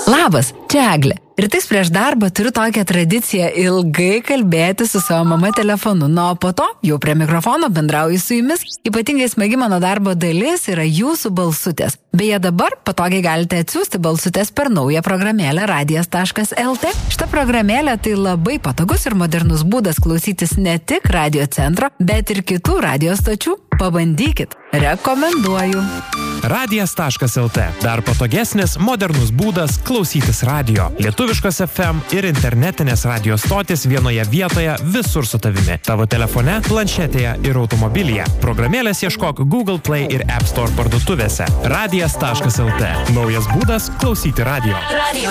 Labas, čia Eglė. Rytais prieš darbą turiu tokią tradiciją ilgai kalbėti su savo mama telefonu, o po to jau prie mikrofono bendrauju su jumis. Ypatingai smagi mano darbo dalis yra jūsų balsutės. Beje, dabar patogiai galite atsiųsti balsutės per naują programėlę radijas.lt. Šita programėlė tai labai patogus ir modernus būdas klausytis ne tik radio centro, bet ir kitų radio stočių. Pabandykit. Rekomenduoju. Radijas.lt. Dar patogesnis, modernus būdas klausytis radio. Lietuviškos FM ir internetinės radio stotis vienoje vietoje visur su tavimi. Tavo telefone, planšetėje ir automobilyje. Programėlės ieškok Google Play ir App Store parduotuvėse. Radijas.lt. Naujas būdas klausyti radio. Radio